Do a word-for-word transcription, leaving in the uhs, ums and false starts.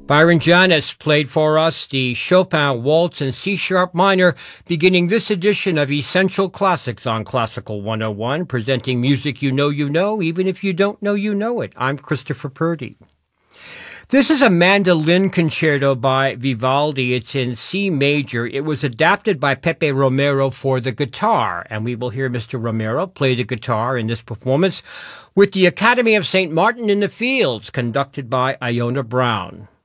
Byron Janis played for us the Chopin Waltz in C-sharp minor, beginning this edition of Essential Classics on Classical one oh one, presenting music you know you know, even if you don't know you know it. I'm Christopher Purdy. This is a mandolin concerto by Vivaldi. It's in C major. It was adapted by Pepe Romero for the guitar, and we will hear Mister Romero play the guitar in this performance with the Academy of Saint Martin in the Fields, conducted by Iona Brown.